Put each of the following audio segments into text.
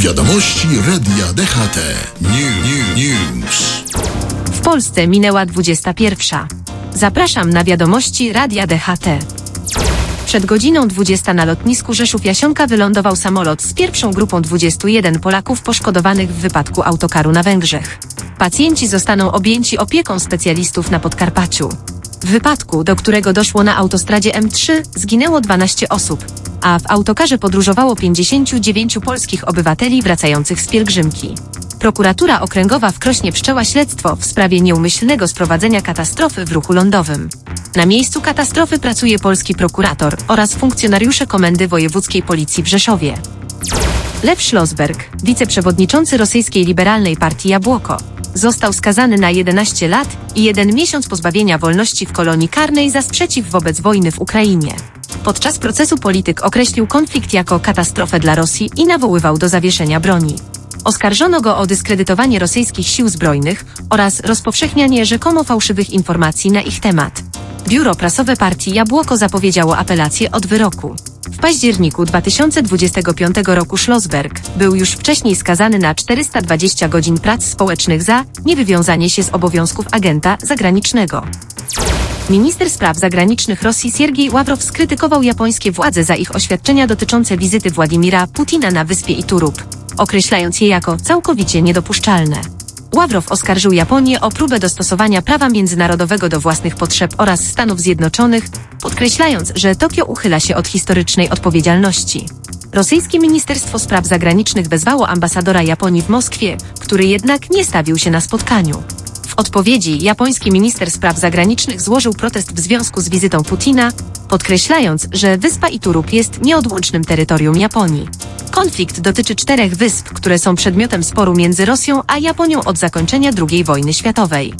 Wiadomości Radia DHT. News. W Polsce minęła 21. Zapraszam na wiadomości Radia DHT. Przed godziną 20 na lotnisku Rzeszów-Jasionka wylądował samolot z pierwszą grupą 21 Polaków poszkodowanych w wypadku autokaru na Węgrzech. Pacjenci zostaną objęci opieką specjalistów na Podkarpaciu. W wypadku, do którego doszło na autostradzie M3, zginęło 12 osób, a w autokarze podróżowało 59 polskich obywateli wracających z pielgrzymki. Prokuratura Okręgowa w Krośnie wszczęła śledztwo w sprawie nieumyślnego sprowadzenia katastrofy w ruchu lądowym. Na miejscu katastrofy pracuje polski prokurator oraz funkcjonariusze Komendy Wojewódzkiej Policji w Rzeszowie. Lew Schlossberg, wiceprzewodniczący rosyjskiej liberalnej partii Jabłoko, został skazany na 11 lat i 1 miesiąc pozbawienia wolności w kolonii karnej za sprzeciw wobec wojny w Ukrainie. Podczas procesu polityk określił konflikt jako katastrofę dla Rosji i nawoływał do zawieszenia broni. Oskarżono go o dyskredytowanie rosyjskich sił zbrojnych oraz rozpowszechnianie rzekomo fałszywych informacji na ich temat. Biuro prasowe partii Jabłoko zapowiedziało apelację od wyroku. W październiku 2025 roku Schlossberg był już wcześniej skazany na 420 godzin prac społecznych za niewywiązanie się z obowiązków agenta zagranicznego. Minister spraw zagranicznych Rosji Siergiej Ławrow skrytykował japońskie władze za ich oświadczenia dotyczące wizyty Władimira Putina na wyspie Iturup, określając je jako całkowicie niedopuszczalne. Ławrow oskarżył Japonię o próbę dostosowania prawa międzynarodowego do własnych potrzeb oraz Stanów Zjednoczonych, podkreślając, że Tokio uchyla się od historycznej odpowiedzialności. Rosyjskie Ministerstwo Spraw Zagranicznych wezwało ambasadora Japonii w Moskwie, który jednak nie stawił się na spotkaniu. W odpowiedzi japoński minister spraw zagranicznych złożył protest w związku z wizytą Putina, podkreślając, że wyspa Iturup jest nieodłącznym terytorium Japonii. Konflikt dotyczy 4 wysp, które są przedmiotem sporu między Rosją a Japonią od zakończenia II wojny światowej.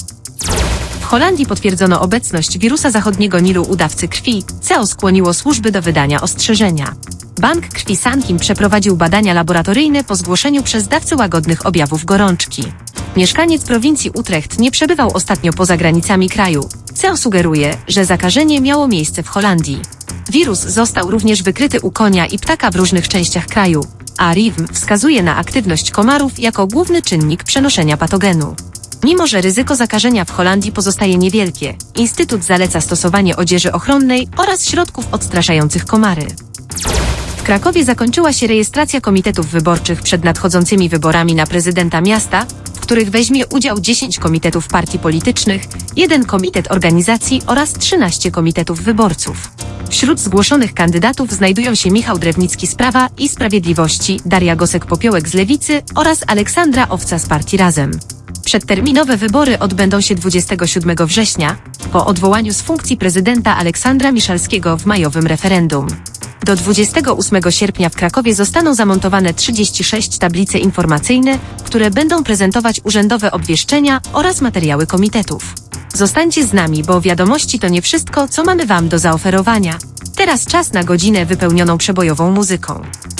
W Holandii potwierdzono obecność wirusa zachodniego Nilu u dawcy krwi, co skłoniło służby do wydania ostrzeżenia. Bank krwi Sankim przeprowadził badania laboratoryjne po zgłoszeniu przez dawcę łagodnych objawów gorączki. Mieszkaniec prowincji Utrecht nie przebywał ostatnio poza granicami kraju, co sugeruje, że zakażenie miało miejsce w Holandii. Wirus został również wykryty u konia i ptaka w różnych częściach kraju, a RIWM wskazuje na aktywność komarów jako główny czynnik przenoszenia patogenu. Mimo że ryzyko zakażenia w Holandii pozostaje niewielkie, Instytut zaleca stosowanie odzieży ochronnej oraz środków odstraszających komary. W Krakowie zakończyła się rejestracja komitetów wyborczych przed nadchodzącymi wyborami na prezydenta miasta, w których weźmie udział 10 komitetów partii politycznych, 1 komitet organizacji oraz 13 komitetów wyborców. Wśród zgłoszonych kandydatów znajdują się Michał Drewnicki z Prawa i Sprawiedliwości, Daria Gosek-Popiołek z Lewicy oraz Aleksandra Owca z partii Razem. Przedterminowe wybory odbędą się 27 września, po odwołaniu z funkcji prezydenta Aleksandra Miszalskiego w majowym referendum. Do 28 sierpnia w Krakowie zostaną zamontowane 36 tablice informacyjne, które będą prezentować urzędowe obwieszczenia oraz materiały komitetów. Zostańcie z nami, bo wiadomości to nie wszystko, co mamy Wam do zaoferowania. Teraz czas na godzinę wypełnioną przebojową muzyką.